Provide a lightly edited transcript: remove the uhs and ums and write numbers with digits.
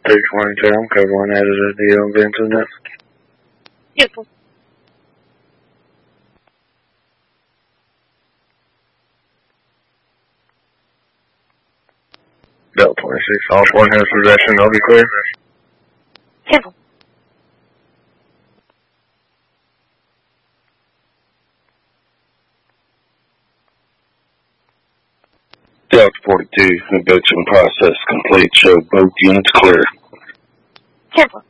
322, I'm code 1 added at the Vincent net. Beautiful. Delta 26, Osborne has possession, I'll be clear. Careful. Delta 42, abduction process complete. Show both units clear. Careful.